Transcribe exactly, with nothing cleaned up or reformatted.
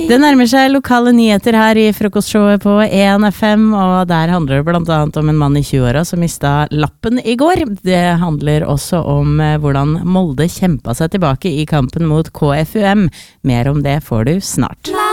Det nærmer seg lokale nyheter her i frokostshowet på E N F M, og der handler det blant annet om en mann i tjue-åra som mistet lappen i går. Det handler også om hvordan Molde kjempet seg tilbake i kampen mot K F U M. Mer om det får du snart.